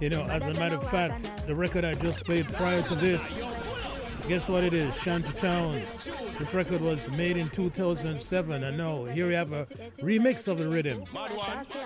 You know, as a matter of fact, the record I just played prior to this, guess what it is? Shantytown. This record was made in 2007. And now, here we have a remix of the rhythm.